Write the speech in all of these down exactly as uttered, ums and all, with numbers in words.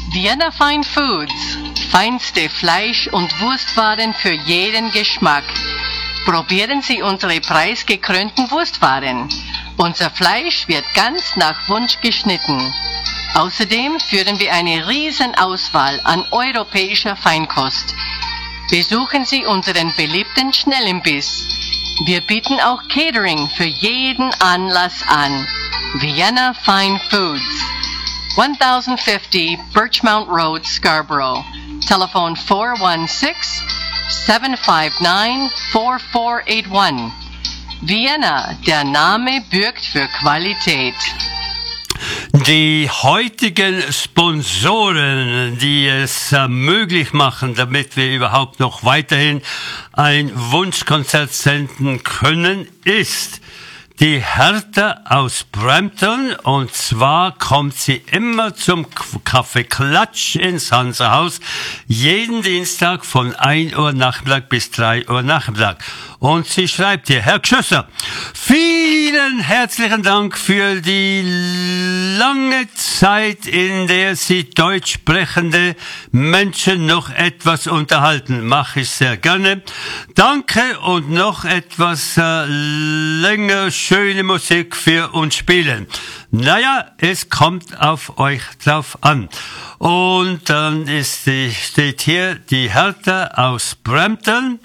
Vienna Fine Foods. Feinste Fleisch- und Wurstwaren für jeden Geschmack. Probieren Sie unsere preisgekrönten Wurstwaren. Unser Fleisch wird ganz nach Wunsch geschnitten. Außerdem führen wir eine riesen Auswahl an europäischer Feinkost. Besuchen Sie unseren beliebten Schnellimbiss. Wir bieten auch Catering für jeden Anlass an. Vienna Fine Foods. ten fifty Birchmount Road, Scarborough. Telephone four one six, seven five nine, four four eight one. Vienna, der Name bürgt für Qualität. Die heutigen Sponsoren, die es äh, möglich machen, damit wir überhaupt noch weiterhin ein Wunschkonzert senden können, ist die Hertha aus Brampton, und zwar kommt sie immer zum Kaffeeklatsch ins Hansahaus, jeden Dienstag von ein Uhr Nachmittag bis drei Uhr Nachmittag. Und sie schreibt hier: Herr Gschösser, vielen herzlichen Dank für die lange Zeit, in der Sie deutsch sprechende Menschen noch etwas unterhalten. Mache ich sehr gerne. Danke, und noch etwas äh, länger schöne Musik für uns spielen. Naja, es kommt auf euch drauf an. Und dann ist die, steht hier die Hertha aus Brampton,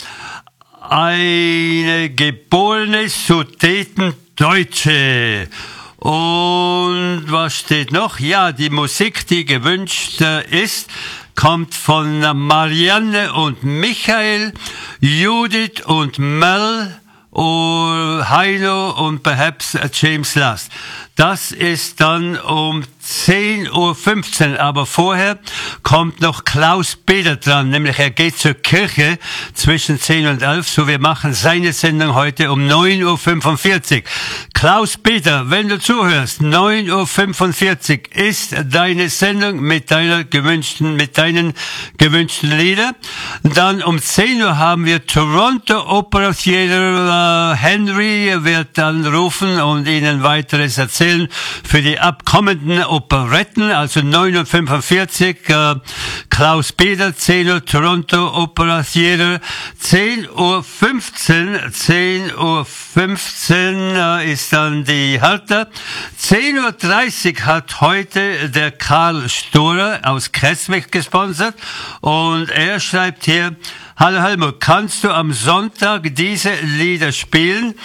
eine geborene Sudetendeutsche. Und was steht noch? Ja, die Musik, die gewünscht ist, kommt von Marianne und Michael, Judith und Mel, und Heino und perhaps James Last. Das ist dann um zehn Uhr fünfzehn, aber vorher kommt noch Klaus Beder dran, nämlich er geht zur Kirche zwischen zehn und elf, so wir machen seine Sendung heute um neun Uhr fünfundvierzig. Klaus Beder, wenn du zuhörst, neun Uhr fünfundvierzig ist deine Sendung mit deiner gewünschten, mit deinen gewünschten Lieder. Dann um zehn Uhr haben wir Toronto Opera Theater. Uh, Henry wird dann rufen und Ihnen weiteres erzählen für die abkommenden Operetten, also neun Uhr fünfundvierzig, äh, Klaus Beder, zehn Uhr Toronto Opera Theater, zehn Uhr fünfzehn, zehn Uhr fünfzehn äh, ist dann die Hertha, zehn Uhr dreißig hat heute der Karl Storer aus Creswick gesponsert, und er schreibt hier: Hallo Helmut, kannst du am Sonntag diese Lieder spielen?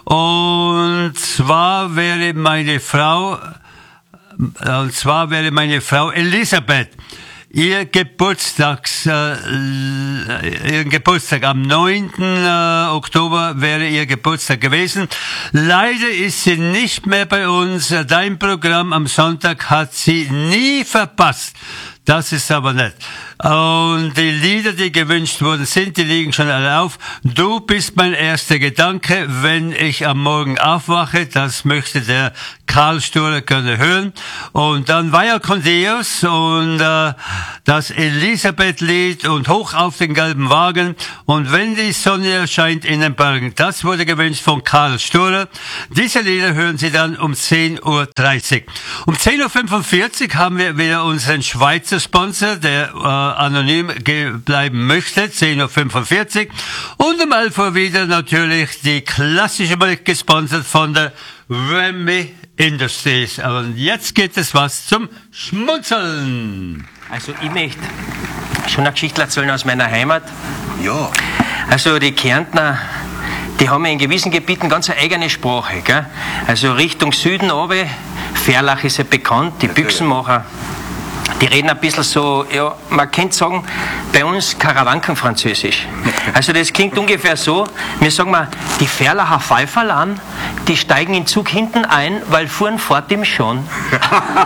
Und zwar wäre meine Frau, und zwar wäre meine Frau Elisabeth. Ihr Geburtstags, äh, ihren Geburtstag am neunten Oktober wäre ihr Geburtstag gewesen. Leider ist sie nicht mehr bei uns. Dein Programm am Sonntag hat sie nie verpasst. Das ist aber nett. Und die Lieder, die gewünscht worden sind, die liegen schon alle auf. Du bist mein erster Gedanke, wenn ich am Morgen aufwache. Das möchte der Karl Storer gerne hören. Und dann Vaya con Dios und äh, das Elisabeth-Lied und Hoch auf den gelben Wagen. Und wenn die Sonne erscheint in den Bergen. Das wurde gewünscht von Karl Storer. Diese Lieder hören Sie dann um zehn Uhr dreißig. Um zehn Uhr fünfundvierzig haben wir wieder unseren Schweizer Sponsor, der äh, anonym bleiben möchte, zehn Uhr fünfundvierzig. Und um elf Uhr wieder natürlich die klassische Musik, gesponsert von der Remy Industries. Und jetzt geht es was zum Schmunzeln. Also ich möchte schon eine Geschichte erzählen aus meiner Heimat. Ja. Also die Kärntner, die haben ja in gewissen Gebieten ganz eine eigene Sprache. Gell? Also Richtung Süden runter, Ferlach ist ja bekannt, die Büchsenmacher. Die reden ein bisschen so, ja, man könnte sagen, bei uns Karawanken-Französisch. Also das klingt ungefähr so, wir sagen mal, die Ferlacher Pfeiferl an, die steigen in Zug hinten ein, weil fuhren fort im schon. Sehr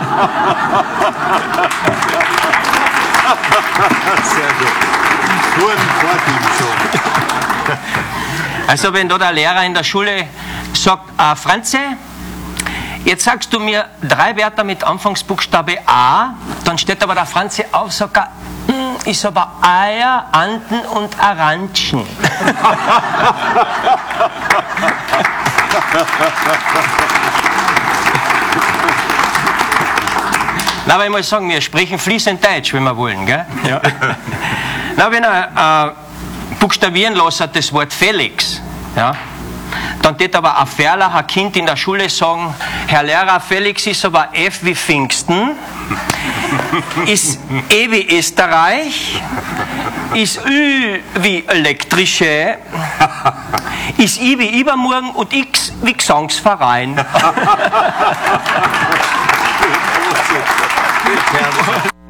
gut. Fuhren fort im schon. Also wenn da der Lehrer in der Schule sagt, ah, Franze, jetzt sagst du mir drei Wörter mit Anfangsbuchstabe A, dann steht aber der Franzi auf, sagt er, ist aber Eier, Anden und Aranchen. Na, aber ich muss sagen, wir sprechen fließend Deutsch, wenn wir wollen, gell? Ja. Na, wenn er äh, buchstabieren lässt, das Wort Felix, ja, dann wird aber ein Ferler, ein Kind in der Schule sagen, Herr Lehrer, Felix ist aber F wie Pfingsten, ist E wie Österreich, ist Ü wie elektrische, ist I wie übermorgen und X wie Gesangsverein.